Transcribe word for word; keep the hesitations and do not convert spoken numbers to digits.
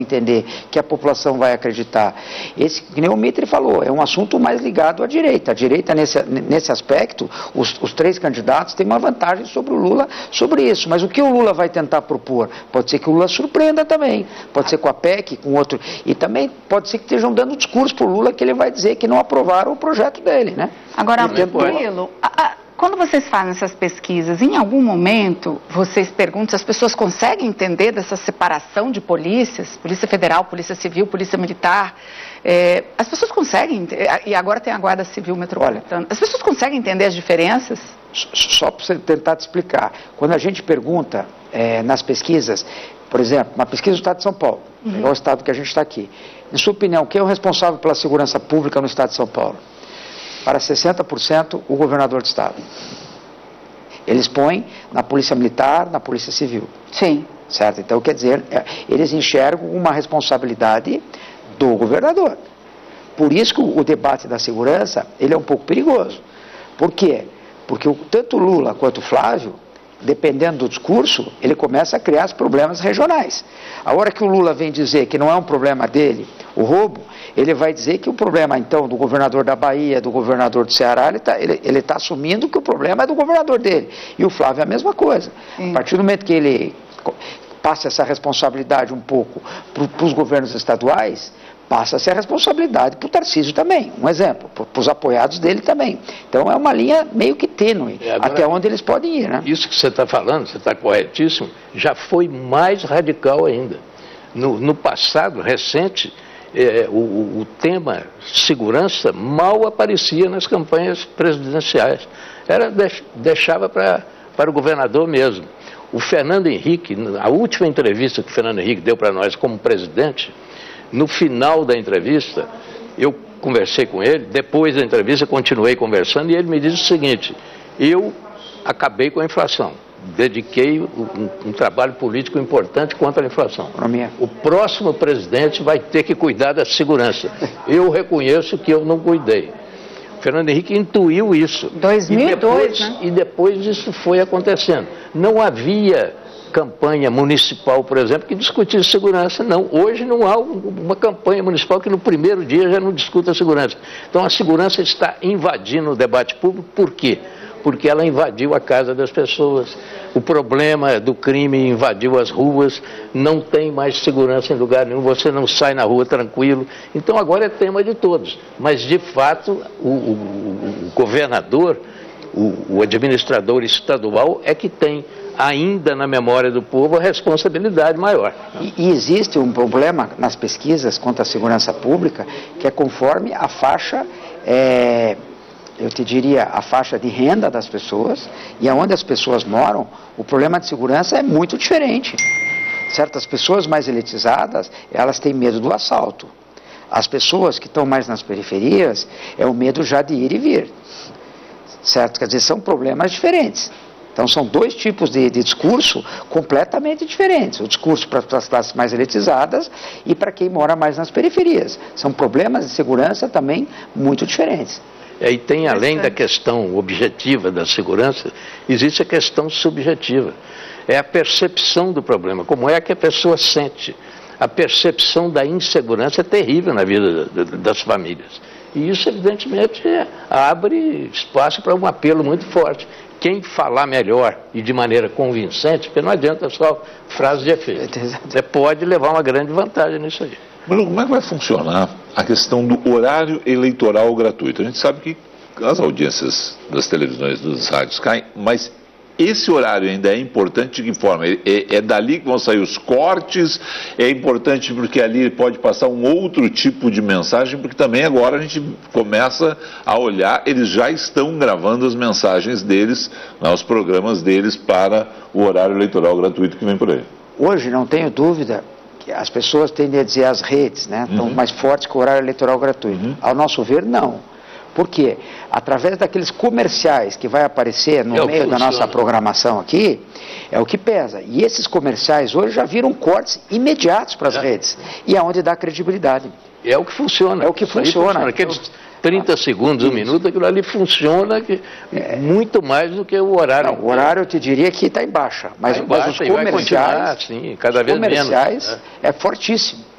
entender, que a população vai acreditar. Esse, que nem o Mitre falou, é um assunto mais ligado à direita. A direita, nesse, nesse aspecto, os, os três candidatos têm uma vantagem sobre o Lula sobre isso. Mas o que o Lula vai tentar propor? Pode ser que o Lula surpreenda também. Pode ser com a P E C, com outro. E também pode ser que estejam dando discurso para o Lula que ele vai dizer que não aprovaram o projeto dele, né? Agora, Murilo, a, a, quando vocês fazem essas pesquisas, em algum momento vocês perguntam se as pessoas conseguem entender dessa separação de polícias, Polícia Federal, Polícia Civil, Polícia Militar? É, as pessoas conseguem, e agora tem a Guarda Civil Metropolitana, as pessoas conseguem entender as diferenças? Só para você tentar te explicar, quando a gente pergunta é, nas pesquisas, por exemplo, uma pesquisa do Estado de São Paulo, uhum. é o estado que a gente está aqui, em sua opinião, quem é o responsável pela segurança pública no Estado de São Paulo? Para sessenta por cento, o governador do Estado. Eles põem na Polícia Militar, na Polícia Civil. Sim. Certo? Então, quer dizer, eles enxergam uma responsabilidade do governador. Por isso que o debate da segurança, ele é um pouco perigoso. Por quê? Porque o, tanto o Lula quanto o Flávio, dependendo do discurso, ele começa a criar os problemas regionais. A hora que o Lula vem dizer que não é um problema dele, o roubo, ele vai dizer que o problema, então, do governador da Bahia, do governador do Ceará, ele está ele, ele tá assumindo que o problema é do governador dele. E o Flávio é a mesma coisa. Sim. A partir do momento que ele passa essa responsabilidade um pouco para os governos estaduais, passa a ser a responsabilidade para o Tarcísio também, um exemplo, para os apoiados dele também. Então é uma linha meio que tênue, agora, até onde eles podem ir, né? Isso que você está falando, você está corretíssimo, já foi mais radical ainda. No, no passado, recente, é, o, o tema segurança mal aparecia nas campanhas presidenciais. Era, deixava pra, para o governador mesmo. O Fernando Henrique, a última entrevista que o Fernando Henrique deu para nós como presidente, no final da entrevista, eu conversei com ele, depois da entrevista continuei conversando e ele me disse o seguinte: eu acabei com a inflação, dediquei um, um trabalho político importante contra a inflação. O próximo presidente vai ter que cuidar da segurança. Eu reconheço que eu não cuidei. O Fernando Henrique intuiu isso. dois mil e dois, e depois, né? E depois isso foi acontecendo. Não havia campanha municipal, por exemplo, que discutisse segurança. Não, hoje não há uma campanha municipal que no primeiro dia já não discuta a segurança. Então a segurança está invadindo o debate público. Por quê? Porque ela invadiu a casa das pessoas. O problema do crime invadiu as ruas, não tem mais segurança em lugar nenhum, você não sai na rua tranquilo. Então agora é tema de todos. Mas, de fato, o, o, o governador, o, o administrador estadual é que tem ainda na memória do povo a responsabilidade maior. E, e existe um problema nas pesquisas contra a segurança pública, que é conforme a faixa... É... eu te diria, a faixa de renda das pessoas, e aonde as pessoas moram, o problema de segurança é muito diferente. Certas pessoas mais elitizadas, elas têm medo do assalto. As pessoas que estão mais nas periferias, é o medo já de ir e vir. Certo? Quer dizer, são problemas diferentes. Então, são dois tipos de, de discurso completamente diferentes. O discurso para as classes mais elitizadas e para quem mora mais nas periferias. São problemas de segurança também muito diferentes. E tem, além da questão objetiva da segurança, existe a questão subjetiva. É a percepção do problema, como é que a pessoa sente. A percepção da insegurança é terrível na vida das famílias. E isso, evidentemente, abre espaço para um apelo muito forte. Quem falar melhor e de maneira convincente, porque não adianta só frase de efeito. Você pode levar uma grande vantagem nisso aí. Bruno, como é que vai funcionar a questão do horário eleitoral gratuito? A gente sabe que as audiências das televisões, dos rádios caem, mas esse horário ainda é importante de que forma? É, é dali que vão sair os cortes? É importante porque ali pode passar um outro tipo de mensagem, porque também agora a gente começa a olhar, eles já estão gravando as mensagens deles, né, os programas deles para o horário eleitoral gratuito que vem por aí. Hoje, não tenho dúvida, que as pessoas tendem a dizer as redes, né, estão uhum. mais fortes que o horário eleitoral gratuito. Uhum. Ao nosso ver, não. Por quê? Através daqueles comerciais que vai aparecer no é meio da nossa programação aqui, é o que pesa. E esses comerciais hoje já viram cortes imediatos para as é. redes. E é onde dá credibilidade. É o que funciona. É o que funciona. funciona. Aqueles, trinta segundos, um minuto, aquilo ali funciona que, é, muito mais do que o horário. Não, o horário eu te diria que está em baixa, mas, tá em baixa, mas os comerciais, sim, cada vez comerciais menos, é. é fortíssimo.